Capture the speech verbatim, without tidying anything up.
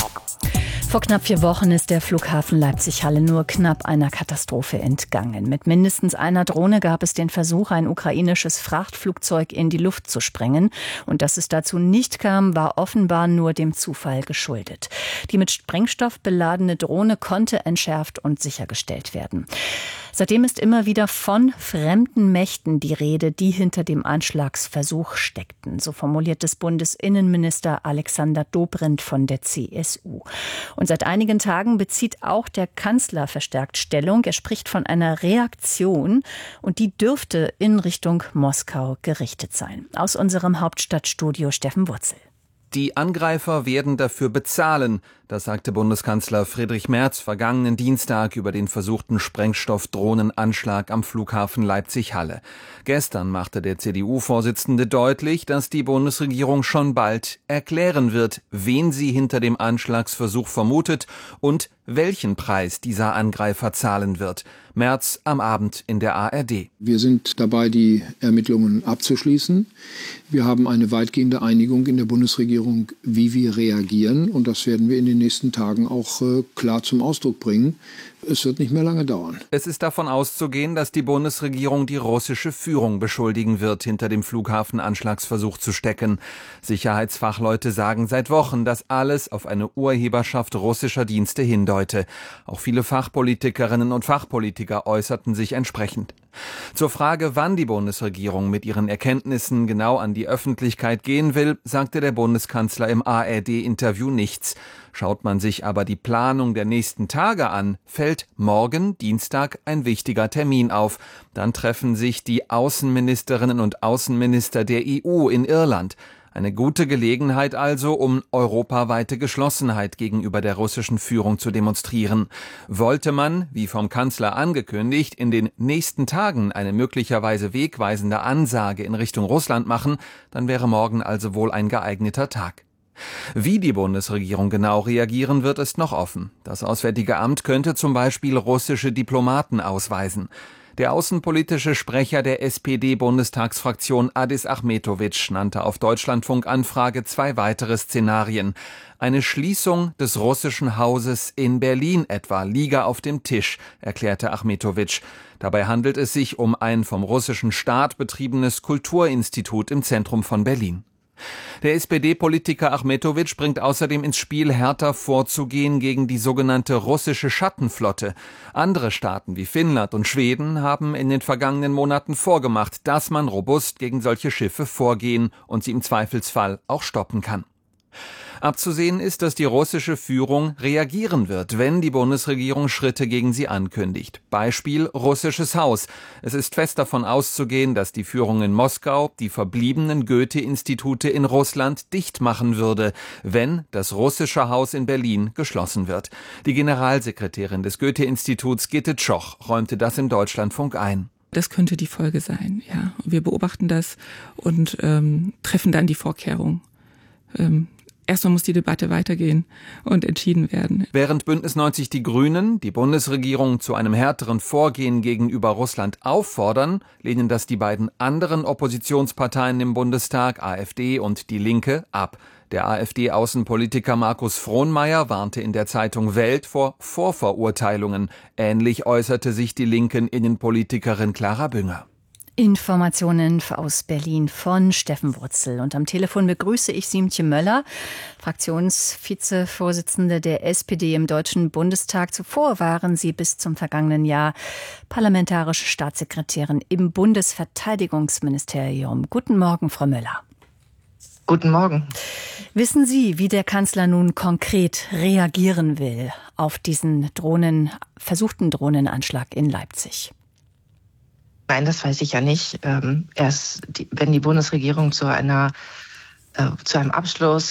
Vor knapp vier Wochen ist der Flughafen Leipzig-Halle nur knapp einer Katastrophe entgangen. Mit mindestens einer Drohne gab es den Versuch, ein ukrainisches Frachtflugzeug in die Luft zu sprengen. Und dass es dazu nicht kam, war offenbar nur dem Zufall geschuldet. Die mit Sprengstoff beladene Drohne konnte entschärft und sichergestellt werden. Seitdem ist immer wieder von fremden Mächten die Rede, die hinter dem Anschlagsversuch steckten. So formuliert es Bundesinnenminister Alexander Dobrindt von der C S U. Und seit einigen Tagen bezieht auch der Kanzler verstärkt Stellung. Er spricht von einer Reaktion und die dürfte in Richtung Moskau gerichtet sein. Aus unserem Hauptstadtstudio Steffen Wurzel. Die Angreifer werden dafür bezahlen, das sagte Bundeskanzler Friedrich Merz vergangenen Dienstag über den versuchten Sprengstoffdrohnenanschlag am Flughafen Leipzig-Halle. Gestern machte der C D U-Vorsitzende deutlich, dass die Bundesregierung schon bald erklären wird, wen sie hinter dem Anschlagsversuch vermutet und welchen Preis dieser Angreifer zahlen wird. Merz am Abend in der A R D. Wir sind dabei, die Ermittlungen abzuschließen. Wir haben eine weitgehende Einigung in der Bundesregierung, wie wir reagieren. Und das werden wir in den nächsten Tagen auch äh, klar zum Ausdruck bringen. Es wird nicht mehr lange dauern. Es ist davon auszugehen, dass die Bundesregierung die russische Führung beschuldigen wird, hinter dem Flughafenanschlagsversuch zu stecken. Sicherheitsfachleute sagen seit Wochen, dass alles auf eine Urheberschaft russischer Dienste hindeute. Auch viele Fachpolitikerinnen und Fachpolitiker äußerten sich entsprechend. Zur Frage, wann die Bundesregierung mit ihren Erkenntnissen genau an die Öffentlichkeit gehen will, sagte der Bundeskanzler im A R D-Interview nichts. Schaut man sich aber die Planung der nächsten Tage an, fällt morgen, Dienstag, ein wichtiger Termin auf. Dann treffen sich die Außenministerinnen und Außenminister der E U in Irland. Eine gute Gelegenheit also, um europaweite Geschlossenheit gegenüber der russischen Führung zu demonstrieren. Wollte man, wie vom Kanzler angekündigt, in den nächsten Tagen eine möglicherweise wegweisende Ansage in Richtung Russland machen, dann wäre morgen also wohl ein geeigneter Tag. Wie die Bundesregierung genau reagieren wird, ist noch offen. Das Auswärtige Amt könnte zum Beispiel russische Diplomaten ausweisen. Der außenpolitische Sprecher der S P D-Bundestagsfraktion Adis Achmetovic nannte auf Deutschlandfunk Anfrage zwei weitere Szenarien. Eine Schließung des russischen Hauses in Berlin etwa liege auf dem Tisch, erklärte Achmetovic. Dabei handelt es sich um ein vom russischen Staat betriebenes Kulturinstitut im Zentrum von Berlin. Der S P D-Politiker Achmetovic bringt außerdem ins Spiel, härter vorzugehen gegen die sogenannte russische Schattenflotte. Andere Staaten wie Finnland und Schweden haben in den vergangenen Monaten vorgemacht, dass man robust gegen solche Schiffe vorgehen und sie im Zweifelsfall auch stoppen kann. Abzusehen ist, dass die russische Führung reagieren wird, wenn die Bundesregierung Schritte gegen sie ankündigt. Beispiel russisches Haus. Es ist fest davon auszugehen, dass die Führung in Moskau die verbliebenen Goethe-Institute in Russland dicht machen würde, wenn das russische Haus in Berlin geschlossen wird. Die Generalsekretärin des Goethe-Instituts Gitte Tschoch räumte das im Deutschlandfunk ein. Das könnte die Folge sein, ja. Wir beobachten das und ähm, treffen dann die Vorkehrungen. Ähm, Erstmal muss die Debatte weitergehen und entschieden werden. Während Bündnis neunzig Die Grünen die Bundesregierung zu einem härteren Vorgehen gegenüber Russland auffordern, lehnen das die beiden anderen Oppositionsparteien im Bundestag, AfD und Die Linke, ab. Der AfD-Außenpolitiker Markus Frohnmayer warnte in der Zeitung Welt vor Vorverurteilungen. Ähnlich äußerte sich die linken Innenpolitikerin Clara Bünger. Informationen aus Berlin von Steffen Wurzel. Und am Telefon begrüße ich Siemtje Möller, Fraktionsvizevorsitzende der S P D im Deutschen Bundestag. Zuvor waren Sie bis zum vergangenen Jahr parlamentarische Staatssekretärin im Bundesverteidigungsministerium. Guten Morgen, Frau Möller. Guten Morgen. Wissen Sie, wie der Kanzler nun konkret reagieren will auf diesen Drohnen, versuchten Drohnenanschlag in Leipzig? Nein, das weiß ich ja nicht. Ähm, erst die, wenn die Bundesregierung zu einer äh, zu einem Abschluss